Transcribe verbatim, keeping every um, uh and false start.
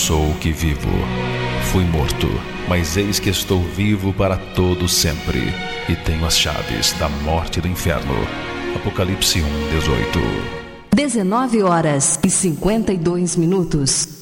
Sou o que vivo. Fui morto, mas eis que estou vivo para todo sempre, e tenho as chaves da morte e do inferno. Apocalipse um, dezoito. dezenove horas e cinquenta e dois minutos.